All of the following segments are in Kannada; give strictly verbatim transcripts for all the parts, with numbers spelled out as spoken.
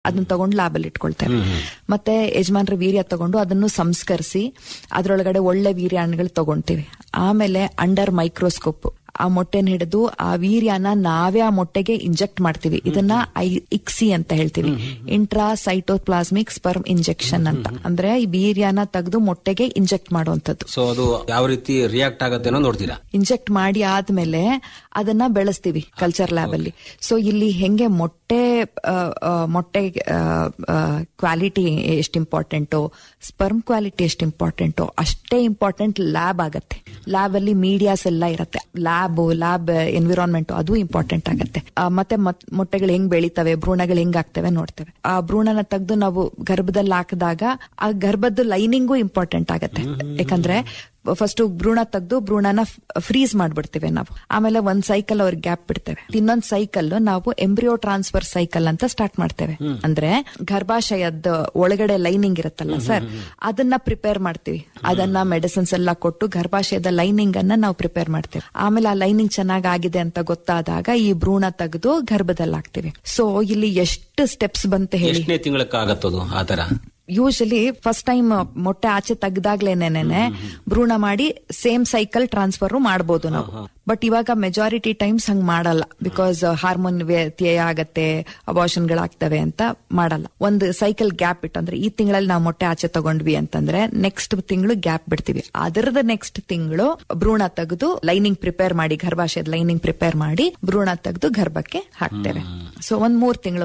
ಅದನ್ನ ತಗೊಂಡು ಲ್ಯಾಬಲ್ಲಿ ಇಟ್ಕೊಳ್ತೇವೆ. ಮತ್ತೆ ಯಜಮಾನ್ರ ವೀರ್ಯ ತಗೊಂಡು ಅದನ್ನು ಸಂಸ್ಕರಿಸಿ ಅದರೊಳಗಡೆ ಒಳ್ಳೆ ವೀರ್ಯಾಣುಗಳು ತಗೊಂತೀವಿ. ಆಮೇಲೆ ಅಂಡರ್ ಮೈಕ್ರೋಸ್ಕೋಪ್ ಆ ಮೊಟ್ಟೆನ ಹಿಡಿದು ಆ ವೀರ್ಯನ ನಾವೇ ಆ ಮೊಟ್ಟೆಗೆ ಇಂಜೆಕ್ಟ್ ಮಾಡ್ತೀವಿ. ಇದನ್ನ ಐ ಇಕ್ಸಿ ಅಂತ ಹೇಳ್ತೀವಿ, ಇಂಟ್ರಾ ಸೈಟೋಪ್ಲಾಸ್ಮಿಕ್ ಸ್ಪರ್ಮ್ ಇಂಜೆಕ್ಷನ್ ಅಂತ. ಅಂದ್ರೆ ಈ ವೀರ್ಯನ ತೆಗೆದು ಮೊಟ್ಟೆಗೆ ಇಂಜೆಕ್ಟ್ ಮಾಡುವಂತದ್ದು. ಸೊ ಅದು ಯಾವ ರೀತಿ ರಿಯಾಕ್ಟ್ ಆಗುತ್ತೆ ನೋಡ್ತೀರಾ? ಇಂಜೆಕ್ಟ್ ಮಾಡಿ ಆದ್ಮೇಲೆ ಅದನ್ನ ಬೆಳೆಸ್ತೀವಿ ಕಲ್ಚರ್ ಲ್ಯಾಬ್ ಅಲ್ಲಿ. ಸೊ ಇಲ್ಲಿ ಹೆಂಗೆ ಮೊಟ್ಟೆ ಮೊಟ್ಟೆ ಕ್ವಾಲಿಟಿ ಎಷ್ಟು ಇಂಪಾರ್ಟೆಂಟೋ, ಸ್ಪರ್ಮ್ ಕ್ವಾಲಿಟಿ ಎಷ್ಟು ಇಂಪಾರ್ಟೆಂಟೋ ಅಷ್ಟೇ ಇಂಪಾರ್ಟೆಂಟ್ ಲ್ಯಾಬ್ ಆಗತ್ತೆ. ಲ್ಯಾಬ್ ಅಲ್ಲಿ ಮೀಡಿಯಾಸ್ ಎಲ್ಲ ಇರುತ್ತೆ. ಲ್ಯಾಬ್ ಲ್ಯಾಬ್ ಎನ್ವಿರಾನ್ಮೆಂಟ್ ಅದು ಇಂಪಾರ್ಟೆಂಟ್ ಆಗುತ್ತೆ. ಮತ್ತೆ ಮೊಟ್ಟೆಗಳು ಹೆಂಗ್ ಬೆಳಿತವೆ, ಭ್ರೂಣಗಳು ಹೆಂಗ್ ಆಗ್ತವೆ ನೋಡ್ತೇವೆ. ಆ ಭ್ರೂಣನ ತೆಗೆದು ನಾವು ಗರ್ಭದಲ್ಲಿ ಹಾಕಿದಾಗ ಆ ಗರ್ಭದ ಲೈನಿಂಗು ಇಂಪಾರ್ಟೆಂಟ್ ಆಗತ್ತೆ. ಯಾಕಂದ್ರೆ ಫಸ್ಟ್ ಭ್ರೂಣ ತೆಗೆದು ಭ್ರೂಣನ ಫ್ರೀಸ್ ಮಾಡ್ಬಿಡ್ತೇವೆ ನಾವು. ಆಮೇಲೆ ಒಂದ್ ಸೈಕಲ್ ಅವ್ರಿಗೆ ಗ್ಯಾಪ್ ಬಿಡ್ತೇವೆ. ಇನ್ನೊಂದ್ ಸೈಕಲ್ ನಾವು ಎಂಬ್ರಿಯೋ ಟ್ರಾನ್ಸ್ಫರ್ ಸೈಕಲ್ ಅಂತ ಸ್ಟಾರ್ಟ್ ಮಾಡ್ತೇವೆ. ಅಂದ್ರೆ ಗರ್ಭಾಶಯದ ಒಳಗಡೆ ಲೈನಿಂಗ್ ಇರುತ್ತಲ್ಲ ಸರ್, ಅದನ್ನ ಪ್ರಿಪೇರ್ ಮಾಡ್ತೀವಿ. ಅದನ್ನ ಮೆಡಿಸಿನ್ಸ್ ಎಲ್ಲ ಕೊಟ್ಟು ಗರ್ಭಾಶಯದ ಲೈನಿಂಗ್ ಅನ್ನ ನಾವು ಪ್ರಿಪೇರ್ ಮಾಡ್ತೇವೆ. ಆಮೇಲೆ ಆ ಲೈನಿಂಗ್ ಚೆನ್ನಾಗ್ ಆಗಿದೆ ಅಂತ ಗೊತ್ತಾದಾಗ ಈ ಭ್ರೂಣ ತೆಗೆದು ಗರ್ಭದಲ್ಲಿ ಹಾಕ್ತಿವಿ. ಸೊ ಇಲ್ಲಿ ಎಷ್ಟು ಸ್ಟೆಪ್ಸ್ ಬಂತ ಹೇಳಿ. ತಿಂಗಳಕ್ಕಾಗತ್ತದು ಆ ತರ? ಯೂಶಲಿ ಫಸ್ಟ್ ಟೈಮ್ ಮೊಟ್ಟೆ ಆಚೆ ತೆಗ್ದಾಗ್ಲೇನೇನೆ ಭ್ರೂಣ ಮಾಡಿ ಸೇಮ್ ಸೈಕಲ್ ಟ್ರಾನ್ಸ್ಫರ್ ಮಾಡಬಹುದು ನಾವು. ಬಟ್ ಇವಾಗ ಮೆಜಾರಿಟಿ ಟೈಮ್ಸ್ ಹಂಗ್ ಮಾಡಲ್ಲ. ಬಿಕಾಸ್ ಹಾರ್ಮೋನ್ ವ್ಯತ್ಯಯ ಆಗತ್ತೆ, ಅಬಾರ್ಷನ್ ಗಳಾಗ್ತವೆ ಅಂತ ಮಾಡಲ್ಲ. ಒಂದು ಸೈಕಲ್ ಗ್ಯಾಪ್ ಇಟ್ಟು, ಅಂದ್ರೆ ಈ ತಿಂಗಳಲ್ಲಿ ನಾವು ಮೊಟ್ಟೆ ಆಚೆ ತಗೊಂಡ್ವಿ ಅಂತಂದ್ರೆ ನೆಕ್ಸ್ಟ್ ತಿಂಗಳು ಗ್ಯಾಪ್ ಬಿಡ್ತೀವಿ. ಅದರದ ನೆಕ್ಸ್ಟ್ ತಿಂಗಳು ಭ್ರೂಣ ತೆಗೆದು ಲೈನಿಂಗ್ ಪ್ರಿಪೇರ್ ಮಾಡಿ, ಗರ್ಭಾಶಯದ ಲೈನಿಂಗ್ ಪ್ರಿಪೇರ್ ಮಾಡಿ ಭ್ರೂಣ ತೆಗೆದು ಗರ್ಭಕ್ಕೆ ಹಾಕ್ತೇವೆ. ಸೊ ಒಂದ್ ಮೂರ್ ತಿಂಗಳು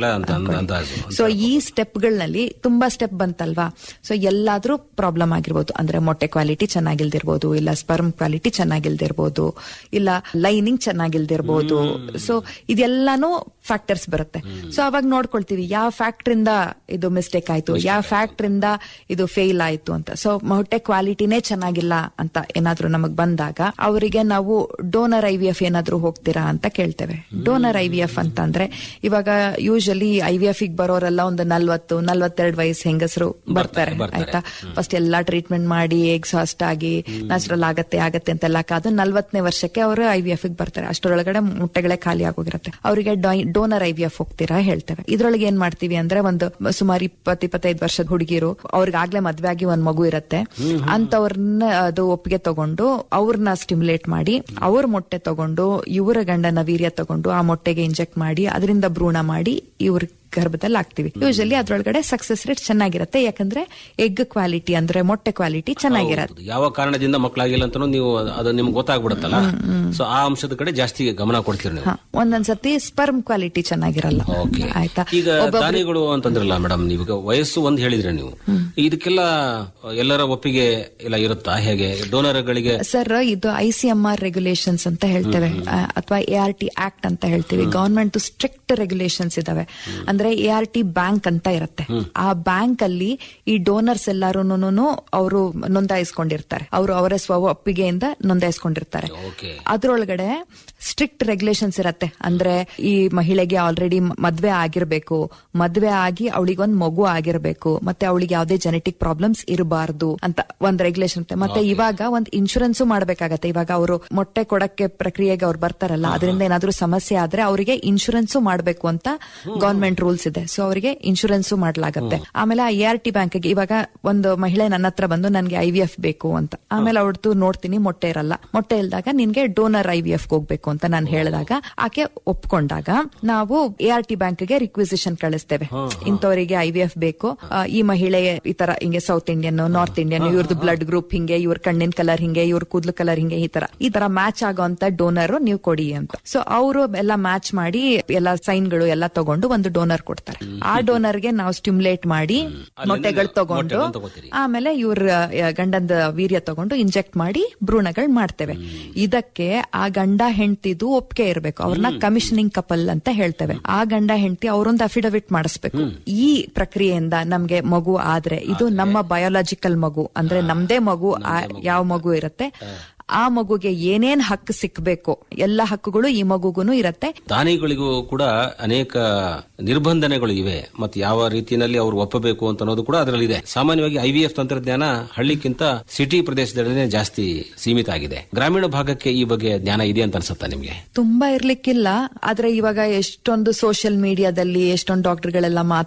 ಅಂತ. ಸೊ ಈ ಸ್ಟೆಪ್ಗಳಲ್ಲಿ ತುಂಬಾ ಸ್ಟೆಪ್ ಬಂತಲ್ವಾ. ಸೊ ಎಲ್ಲಾದ್ರೂ ಪ್ರಾಬ್ಲಮ್ ಆಗಿರ್ಬೋದು. ಅಂದ್ರೆ ಮೊಟ್ಟೆ ಕ್ವಾಲಿಟಿ ಚೆನ್ನಾಗಿಲ್ದಿರ್ಬೋದು, ಇಲ್ಲ ಸ್ಪರ್ಮ್ ಕ್ವಾಲಿಟಿ ಚೆನ್ನಾಗಿಲ್ದಿರ್ಬೋದು, ಇಲ್ಲ ಲೈನಿಂಗ್ ಚೆನ್ನಾಗಿಲ್ದಿರ್ಬೋದು. ಸೊ ಇದೆಲ್ಲಾನು ಫ್ಯಾಕ್ಟರ್ಸ್ ಬರುತ್ತೆ. ಸೊ ಅವಾಗ ನೋಡ್ಕೊಳ್ತೀವಿ ಯಾವ ಫ್ಯಾಕ್ಟರ್ ಇಂದ ಇದು ಮಿಸ್ಟೇಕ್ ಆಯ್ತು, ಯಾವ ಫ್ಯಾಕ್ಟರ್ ಇಂದ ಇದು ಫೇಲ್ ಆಯ್ತು ಅಂತ. ಸೊ ಮೊಟ್ಟೆ ಕ್ವಾಲಿಟಿನೇ ಚೆನ್ನಾಗಿಲ್ಲ ಅಂತ ಏನಾದ್ರೂ ನಮಗ್ ಬಂದಾಗ ಅವರಿಗೆ ನಾವು ಡೋನರ್ ಐ ವಿ ಎಫ್ ಏನಾದ್ರೂ ಹೋಗ್ತೀರಾ ಅಂತ ಕೇಳ್ತೇವೆ. ಡೋನರ್ ಐ ವಿ ಎಫ್ ಅಂತ ಅಂದ್ರೆ ಇವಾಗ ಯೂಶಲಿ ಐ ವಿ ಎಫ್ ಗೆ ಬರೋರೆಲ್ಲ ಒಂದು ನಲ್ವತ್ತು ನಲ್ವತ್ತೆರಡು ವಯಸ್ಸು ಹೆಂಗಸರು ಬರ್ತಾರೆ ಆಯ್ತಾ. ಫಸ್ಟ್ ಎಲ್ಲಾ ಟ್ರೀಟ್ಮೆಂಟ್ ಮಾಡಿ ಎಕ್ಸಾಸ್ಟ್ ಆಗಿ ನ್ಯಾಚುರಲ್ ಆಗತ್ತೆ ಆಗತ್ತೆ ಅಂತೆಲ್ಲ ಕಾದು ನಲ್ವತ್ತನೇ ವರ್ಷಕ್ಕೆ ಅವರು ಐ ವಿ ಎಫ್ ಗೆ ಬರ್ತಾರೆ. ಅಷ್ಟರೊಳಗಡೆ ಮುಟ್ಟೆಗಳೇ ಖಾಲಿ ಆಗೋಗಿರುತ್ತೆ. ಅವರಿಗೆ ಡೋನರ್ ಐ ವಿ ಎಫ್ ಹೋಗ್ತೀರಾ ಹೇಳ್ತೇವೆ. ಇದ್ರೊಳಗೆ ಏನ್ ಮಾಡ್ತೀವಿ ಅಂದ್ರೆ ಒಂದು ಸುಮಾರು ಇಪ್ಪತ್ ಇಪ್ಪತ್ತೈದು ವರ್ಷದ ಹುಡುಗಿರು, ಅವ್ರಿಗಾಗ್ಲೇ ಮದ್ವೆ ಆಗಿ ಒಂದ್ ಮಗು ಇರುತ್ತೆ ಅಂತವ್ರನ್ನ ಅದು ಒಪ್ಪಿಗೆ ತಗೊಂಡು ಅವ್ರನ್ನ ಸ್ಟಿಮ್ಯುಲೇಟ್ ಮಾಡಿ ಅವ್ರ ಮೊಟ್ಟೆ ತಗೊಂಡು ಇವರ ಗಂಡನ ವೀರ್ಯ ತಗೊಂಡು ಆ ಮೊಟ್ಟೆಗೆ ಇಂಜೆಕ್ಟ್ ಮಾಡಿ ಅದರಿಂದ ಭ್ರೂಣ ಮಾಡಿ ಇವ್ರ ಗರ್ಭದಲ್ಲಿ ಹಾಕ್ತಿವಿ. ಯೂಶಲಿ ಅದ್ರೊಳಗಡೆ ಸಕ್ಸಸ್ ರೇಟ್ ಚೆನ್ನಾಗಿರುತ್ತೆ. ಯಾಕಂದ್ರೆ ಎಗ್ ಕ್ವಾಲಿಟಿ ಅಂದ್ರೆ ಮೊಟ್ಟೆ ಕ್ವಾಲಿಟಿ ಚೆನ್ನಾಗಿರುತ್ತೆ. ಯಾವ ಕಾರಣದಿಂದ ಮಕ್ಕಳಾಗಿಲ್ಲ ಅಂತ ನೀವು ಅದು ನಿಮ್ಗೆ ಗೊತ್ತಾಗ್ಬಿಡುತ್ತಲ್ಲ. ಸೊ ಆ ಅಂಶದ ಕಡೆ ಜಾಸ್ತಿ ಗಮನ ಕೊಡ್ತೀರಿ ನೀವು. ಒಂದೊಂದ್ಸತಿ ಸ್ಪರ್ಮ್ ಕ್ವಾಲಿಟಿ ಚೆನ್ನಾಗಿರಲ್ಲ. ಆಯ್ತಾ. ಈಗ ದಾನಿಗಳು ಅಂತಂದ್ರಲ್ಲ ಮೇಡಮ್, ನೀವು ವಯಸ್ಸು ಒಂದ್ ಹೇಳಿದ್ರೆ ನೀವು ಇದಕ್ಕೆಲ್ಲ ಎಲ್ಲರ ಒಪ್ಪಿಗೆ ಎಲ್ಲ ಇರುತ್ತಾ ಹೇಗೆ ಡೋನರ್ ಗಳಿಗೆ? ಸರ್ ಇದು I C M R regulations ಅಂತ ಹೇಳ್ತೇವೆ, ಅಥವಾ ಎ ಆರ್ ಟಿ ಆಕ್ಟ್ ಅಂತ ಹೇಳ್ತೀವಿ. ಗವರ್ಮೆಂಟ್ ಸ್ಟ್ರಿಕ್ಟ್ ರೆಗ್ಯುಲೇಷನ್ಸ್ ಇದಾವೆ. ಅಂದ್ರೆ ಎ ಆರ್ ಟಿ ಬ್ಯಾಂಕ್ ಅಂತ ಇರುತ್ತೆ. ಆ ಬ್ಯಾಂಕ್ ಅಲ್ಲಿ ಈ ಡೋನರ್ಸ್ ಎಲ್ಲಾರು ಅವರು ನೋಂದಾಯಿಸ್ಕೊಂಡಿರ್ತಾರೆ. ಅವರು ಅವರ ಸ್ವ ಒಪ್ಪಿಗೆಯಿಂದ ನೋಂದಾಯಿಸ್ಕೊಂಡಿರ್ತಾರೆ. ಅದ್ರೊಳಗಡೆ ಸ್ಟ್ರಿಕ್ಟ್ ರೆಗ್ಯುಲೇಷನ್ಸ್ ಇರತ್ತೆ. ಅಂದ್ರೆ ಈ ಮಹಿಳೆಗೆ ಆಲ್ರೆಡಿ ಮದ್ವೆ ಆಗಿರ್ಬೇಕು, ಮದ್ವೆ ಆಗಿ ಅವಳಿಗೊಂದ್ ಮಗು ಆಗಿರ್ಬೇಕು, ಮತ್ತೆ ಅವಳಿಗೆ ಯಾವುದೇ ಜೆನೆಟಿಕ್ ಪ್ರಾಬ್ಲಮ್ಸ್ ಇರಬಾರ್ದು ಅಂತ ಒಂದ್ ರೆಗ್ಯುಲೇಷನ್ ಇರುತ್ತೆ. ಮತ್ತೆ ಇವಾಗ ಒಂದ್ ಇನ್ಶೂರೆನ್ಸ್ ಮಾಡ್ಬೇಕಾಗತ್ತೆ. ಇವಾಗ ಅವರು ಮೊಟ್ಟೆ ಕೊಡಕ್ಕೆ ಪ್ರಕ್ರಿಯೆಗೆ ಅವ್ರು ಬರ್ತಾರಲ್ಲ, ಅದರಿಂದ ಏನಾದ್ರೂ ಸಮಸ್ಯೆ ಆದ್ರೆ ಅವರಿಗೆ ಇನ್ಶೂರೆನ್ಸ್ ಮಾಡ್ಬೇಕು ಅಂತ ಗವರ್ಮೆಂಟ್ ರೂಲ್ಸ್ ಇದೆ. ಸೊ ಅವರಿಗೆ ಇನ್ಶೂರೆನ್ಸ್ ಮಾಡ್ಲಾಗತ್ತೆ. ಆಮೇಲೆ ಆ ಎ ಆರ್ ಟಿ ಬ್ಯಾಂಕ್ ಗೆ ಇವಾಗ ಒಂದು ಮಹಿಳೆ ನನ್ನ ಹತ್ರ ಬಂದು ನನ್ಗೆ ಐ ವಿ ಎಫ್ ಬೇಕು ಅಂತ, ಆಮೇಲೆ ಅವಳದು ನೋಡ್ತೀನಿ ಮೊಟ್ಟೆ ಇರಲ್ಲ. ಮೊಟ್ಟೆ ಇಲ್ದಾಗ ನಿನ್ಗೆ ಡೋನರ್ ಐ ವಿ ಎಫ್ ಹೋಗ್ಬೇಕು ಅಂತ ನಾನು ಹೇಳಿದಾಗ ಆಕೆ ಒಪ್ಕೊಂಡಾಗ ನಾವು ಎ ಆರ್ ಟಿ ಬ್ಯಾಂಕ್ ಗೆ ರಿಕ್ವಿಸಿಷನ್ ಕಳಿಸ್ತೇವೆ. ಇಂಥವರಿಗೆ ಐ ವಿ ಎಫ್ ಬೇಕು, ಈ ಮಹಿಳೆ ಈ ತರ ಹಿಂಗೆ ಸೌತ್ ಇಂಡಿಯನ್, ನಾರ್ತ್ ಇಂಡಿಯನ್, ಇವ್ರದ್ದು ಬ್ಲಡ್ ಗ್ರೂಪ್ ಹಿಂಗೆ, ಇವ್ರ ಕಣ್ಣಿನ ಕಲರ್ ಹಿಂಗೆ, ಇವ್ರ ಕೂದಲು ಕಲರ್ ಹಿಂಗೆ, ಈ ತರ ಈ ತರ ಮ್ಯಾಚ್ ಆಗೋಂತ ಡೋನರ್ ನೀವು ಕೊಡಿ ಅಂತ. ಸೊ ಅವರು ಎಲ್ಲ ಮ್ಯಾಚ್ ಮಾಡಿ ಎಲ್ಲ ಸೈನ್ಗಳು ಎಲ್ಲ ತಗೊಂಡು ಒಂದು ಡೋನರ್ ಕೊಡ್ತಾರೆ. ಆ ಡೋನರ್ಗೆ ನಾವು ಸ್ಟಿಮ್ಯುಲೇಟ್ ಮಾಡಿ ಮೊಟ್ಟೆಗಳು ತಗೊಂಡು ಆಮೇಲೆ ಇವ್ರ ಗಂಡಂದ ವೀರ್ಯ ತಗೊಂಡು ಇಂಜೆಕ್ಟ್ ಮಾಡಿ ಭ್ರೂಣಗಳು ಮಾಡ್ತೇವೆ. ಇದಕ್ಕೆ ಆ ಗಂಡ ಹೆಂಡತಿದು ಒಪ್ಪಿಗೆ ಇರಬೇಕು. ಅವ್ರನ್ನ ಕಮಿಷನಿಂಗ್ ಕಪಲ್ ಅಂತ ಹೇಳ್ತೇವೆ. ಆ ಗಂಡ ಹೆಂಡತಿ ಅವರೊಂದು ಅಫಿಡವಿಟ್ ಮಾಡಿಸ್ಬೇಕು. ಈ ಪ್ರಕ್ರಿಯೆಯಿಂದ ನಮ್ಗೆ ಮಗು ಆದ್ರೆ ಇದು ನಮ್ಮ ಬಯೋಲಾಜಿಕಲ್ ಮಗು, ಅಂದ್ರೆ ನಮ್ದೇ ಮಗು. ಯಾವ ಮಗು ಇರುತ್ತೆ ಆ ಮಗುಗೆ ಏನೇನ್ ಹಕ್ಕು ಸಿಕ್ಬೇಕು ಎಲ್ಲ ಹಕ್ಕುಗಳು ಈ ಮಗುಗೂ ಇರುತ್ತೆ. ದಾನಿಗಳಿಗೂ ಕೂಡ ಅನೇಕ ನಿರ್ಬಂಧನೆಗಳು ಇವೆ. ಮತ್ತೆ ಯಾವ ರೀತಿಯಲ್ಲಿ ಅವ್ರು ಒಪ್ಪಬೇಕು ಅಂತ ಅನ್ನೋದು ಕೂಡ ಅದರಲ್ಲಿ ಇದೆ. ಸಾಮಾನ್ಯವಾಗಿ ಐ ವಿ ಎಫ್ ತಂತ್ರಜ್ಞಾನ ಹಳ್ಳಿಕ್ಕಿಂತ ಸಿಟಿ ಪ್ರದೇಶದಲ್ಲೇ ಜಾಸ್ತಿ ಸೀಮಿತ ಆಗಿದೆ. ಗ್ರಾಮೀಣ ಭಾಗಕ್ಕೆ ಈ ಬಗ್ಗೆ ಜ್ಞಾನ ಇದೆ ಅಂತ ಅನ್ಸುತ್ತಾ ನಿಮ್ಗೆ? ತುಂಬಾ ಇರ್ಲಿಕ್ಕಿಲ್ಲ. ಆದ್ರೆ ಇವಾಗ ಎಷ್ಟೊಂದು ಸೋಷಿಯಲ್ ಮೀಡಿಯಾದಲ್ಲಿ ಎಷ್ಟೊಂದು ಡಾಕ್ಟರ್ಗಳೆಲ್ಲ